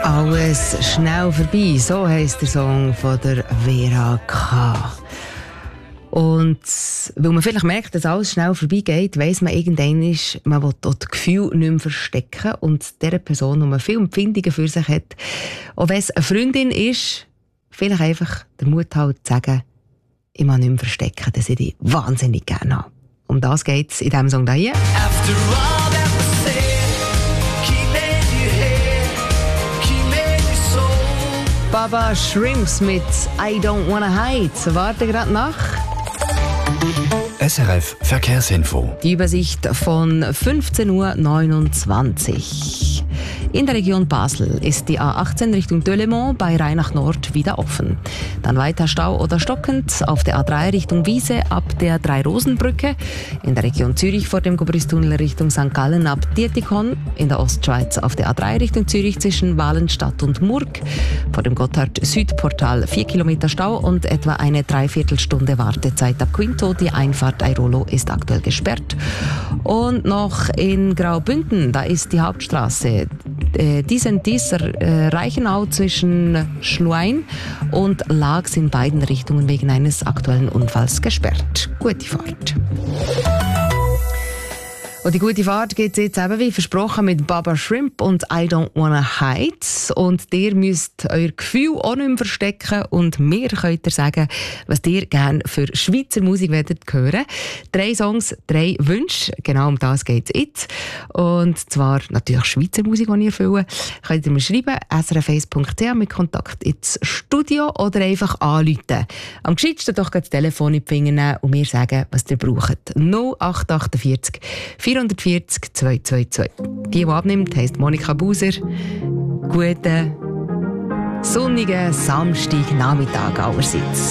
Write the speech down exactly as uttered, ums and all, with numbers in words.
Alles schnell vorbei, so heisst der Song von der Vera K. Und weil man vielleicht merkt, dass alles schnell vorbeigeht, weiss man irgendwann, man will das Gefühl nicht mehr verstecken. Und dieser Person, die man viele Empfindungen für sich hat, auch wenn es eine Freundin ist, vielleicht einfach den Mut halt zu sagen, ich muss nicht mehr verstecken, dass ich dich wahnsinnig gerne habe. Um das geht es in diesem Song hier. After all that was said, keeping you here, keeping you so. Baba Shrimps mit I Don't Wanna Hide. Warte gerade nach. S R F Verkehrsinfo. Die Übersicht von fünfzehn Uhr neunundzwanzig. In der Region Basel ist die A achtzehn Richtung Delémont bei Rhein nach Nord wieder offen. Dann weiter Stau oder stockend auf der A drei Richtung Wiese ab der Drei-Rosen-Brücke. In der Region Zürich vor dem Gubristunnel Richtung Sankt Gallen ab Dietikon. In der Ostschweiz auf der A drei Richtung Zürich zwischen Walenstadt und Murg. Vor dem Gotthard-Südportal vier Kilometer Stau und etwa eine Dreiviertelstunde Wartezeit ab Quinto. Die Einfahrt Airolo ist aktuell gesperrt. Und noch in Graubünden, da ist die Hauptstraße äh, dies und dies äh, Reichenau zwischen Schluein und Laax in beiden Richtungen wegen eines aktuellen Unfalls gesperrt. Gute Fahrt. Und die gute Fahrt gibt es jetzt eben wie versprochen mit Baba Shrimp und I Don't Wanna Hide. Und ihr müsst euer Gefühl auch nicht mehr verstecken und mir könnt ihr sagen, was ihr gerne für Schweizer Musik werdet hören. Drei Songs, drei Wünsche, genau um das geht es jetzt. Und zwar natürlich Schweizer Musik, die ihr erfüllen. Könnt ihr mir schreiben, s r f eins punkt c h mit Kontakt ins Studio oder einfach anrufen. Am gescheitsten doch das Telefon in die Finger nehmen und mir sagen, was ihr braucht. null acht achtundvierzig vierhundertvierzig zweihundertzweiundzwanzig. Die, die abnimmt, heisst Monika Buser. Guten, sonnigen Samstagnachmittag allerseits.